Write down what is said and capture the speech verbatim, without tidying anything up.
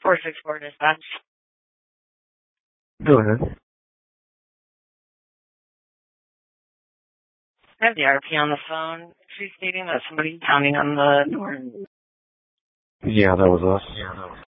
four six four dispatch. Go ahead. I have the R P on the phone. She's stating that somebody's pounding on the door. Yeah, that was us. Yeah, that was